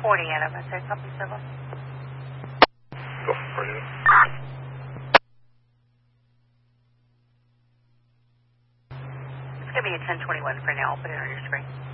40 Adam, I said copy 7. Go for it. It's going to be a 1021 for now. I'll put it on your screen.